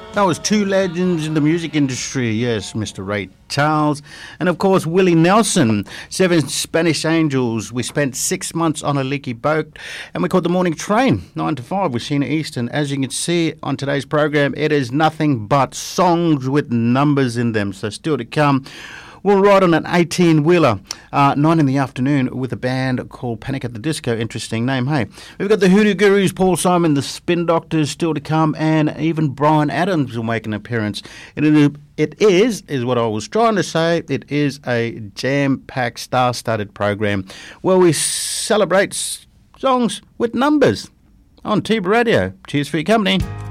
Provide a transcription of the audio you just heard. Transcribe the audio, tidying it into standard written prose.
That was two legends in the music industry, yes, Mr. Ray Charles and, of course, Willie Nelson. 7 Spanish Angels. We spent 6 months on a leaky boat and we caught the morning train, 9 to 5 with Sheena East. And as you can see on today's program, it is nothing but songs with numbers in them. So still to come, we'll ride on an 18-wheeler, 9 in the afternoon with a band called Panic at the Disco. Interesting name, hey? We've got the Hoodoo Gurus, Paul Simon, the Spin Doctors still to come, and even Brian Adams will make an appearance. It is what I was trying to say, it is a jam-packed, star-studded program where we celebrate songs with numbers on Tiba Radio. Cheers for your company.